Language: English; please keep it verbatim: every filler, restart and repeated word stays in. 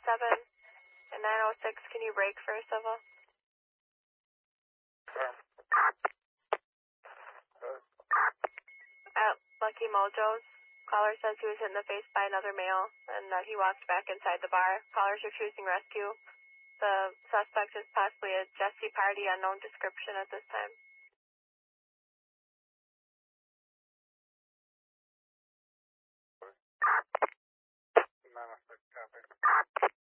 seven and nine oh six, can you break for civil? At Lucky Mojo's, caller says he was hit in the face by another male and that he walked back inside the bar. Caller's refusing rescue. The suspect is possibly a Jesse Party, unknown description at this time. nine oh six, copy.